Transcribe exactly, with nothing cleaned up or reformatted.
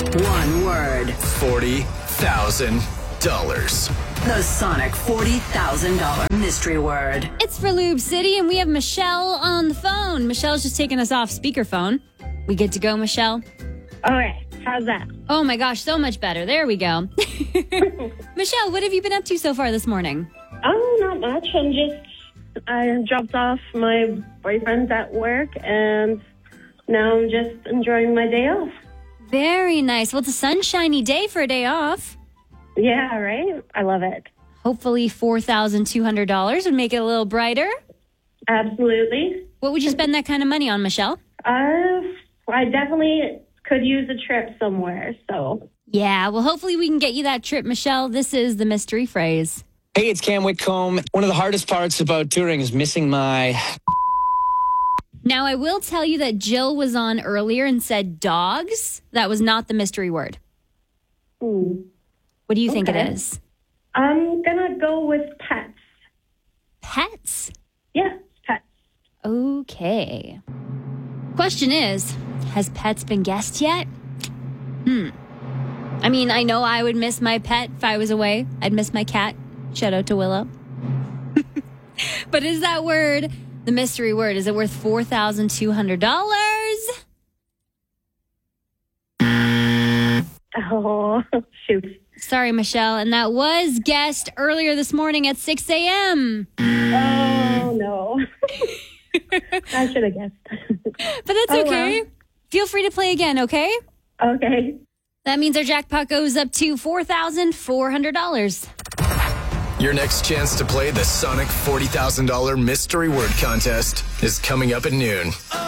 One word. forty thousand dollars. The Sonic forty thousand dollars mystery word. It's for Lube City, and we have Michelle on the phone. Michelle's just taking us off speakerphone. We good to go, Michelle? Okay, how's that? Oh my gosh, so much better. There we go. Michelle, what have you been up to so far this morning? Oh, not much. I'm just, I dropped off my boyfriend at work, and now I'm just enjoying my day off. Very nice. Well, it's a sunshiny day for a day off. Yeah, right? I love it. Hopefully four thousand two hundred dollars would make it a little brighter. Absolutely. What would you spend that kind of money on, Michelle? Uh, I definitely could use a trip somewhere, so. Yeah, well, hopefully we can get you that trip, Michelle. This is the mystery phrase. Hey, it's Cam Whitcomb. One of the hardest parts about touring is missing my... Now, I will tell you that Jill was on earlier and said dogs. That was not the mystery word. Hmm. What do you think Okay. it is? I'm gonna go with pets. Pets. Yeah, pets. Okay. Question is, has pets been guessed yet? Hmm. I mean, I know I would miss my pet if I was away. I'd miss my cat. Shout out to Willow. But is that word the mystery word? Is it worth four thousand two hundred dollars? Oh, shoot. Sorry, Michelle. And that was guessed earlier this morning at six a.m. Oh, no. I should have guessed. But that's Oh, okay. well. Feel free to play again, okay? Okay. That means our jackpot goes up to four thousand four hundred dollars. Your next chance to play the Sonic forty thousand dollars mystery word contest is coming up at noon.